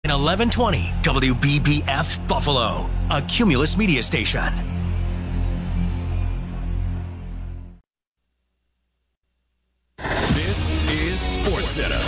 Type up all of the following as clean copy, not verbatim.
In 1120 WBBF Buffalo, a Cumulus media station. This is SportsCenter.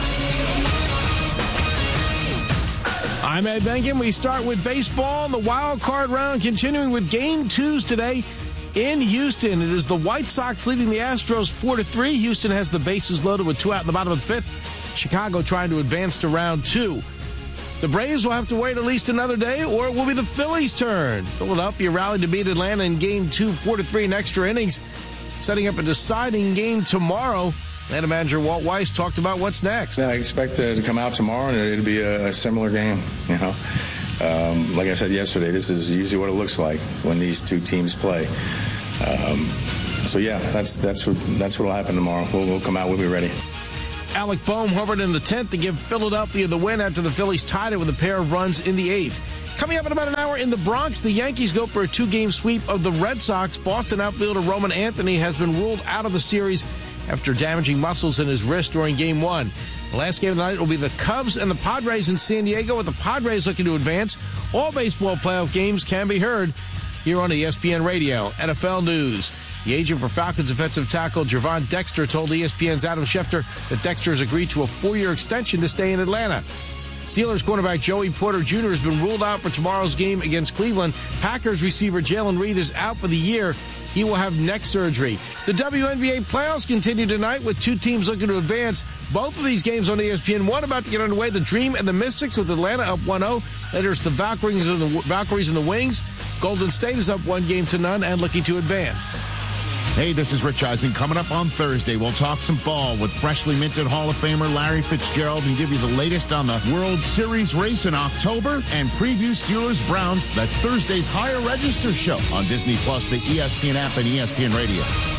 I'm Ed Benkin. We start with baseball, the wild card round, continuing with Game 2s today in Houston. It is the White Sox leading the Astros 4-3. Houston has the bases loaded with 2 out in the bottom of the 5th. Chicago trying to advance to round 2. The Braves will have to wait at least another day, or it will be the Phillies' turn. Philadelphia rallied to beat Atlanta in Game 2, 4-3 in extra innings, setting up a deciding game tomorrow. Atlanta manager Walt Weiss talked about what's next. I expect to come out tomorrow, and it'll be a similar game. You know, like I said yesterday, this is usually what it looks like when these two teams play. So yeah, that's what will happen tomorrow. We'll come out. We'll be ready. Alec Boehm hovered in the 10th to give Philadelphia the win after the Phillies tied it with a pair of runs in the 8th. Coming up in about an hour in the Bronx, the Yankees go for a 2-game sweep of the Red Sox. Boston outfielder Roman Anthony has been ruled out of the series after damaging muscles in his wrist during Game 1. The last game of the night will be the Cubs and the Padres in San Diego, with the Padres looking to advance. All baseball playoff games can be heard here on ESPN Radio. NFL news. The agent for Falcons offensive tackle Gervon Dexter told ESPN's Adam Schefter that Dexter has agreed to a 4-year extension to stay in Atlanta. Steelers cornerback Joey Porter Jr. has been ruled out for tomorrow's game against Cleveland. Packers receiver Jalen Reed is out for the year. He will have neck surgery. The WNBA playoffs continue tonight with 2 teams looking to advance. Both of these games on ESPN. One about to get underway, the Dream and the Mystics with Atlanta up 1-0. Later it's the Valkyries and the Wings. Golden State is up 1-0 and looking to advance. Hey, this is Rich Eisen. Coming up on Thursday, we'll talk some ball with freshly minted Hall of Famer Larry Fitzgerald and give you the latest on the World Series race in October and preview Steelers-Browns. That's Thursday's Higher Register show on Disney Plus, the ESPN app, and ESPN Radio.